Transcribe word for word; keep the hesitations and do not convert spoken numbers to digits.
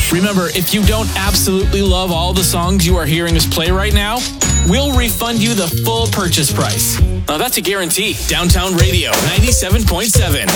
Remember, if you don't absolutely love all the songs you are hearing us play right now, we'll refund you the full purchase price. Now that's a guarantee. Downtown Radio ninety-seven point seven.